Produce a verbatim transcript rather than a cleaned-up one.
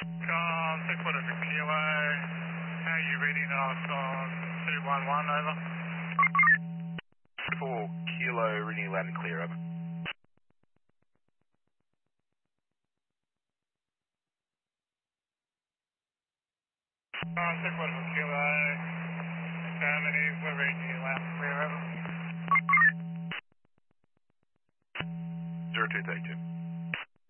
Um, six quarter for kilo. How are you reading us on two one one, over? four kilo, reading loud and clear, over. Um, six quarter for kilo. Germany, we're reading you loud and clear, over.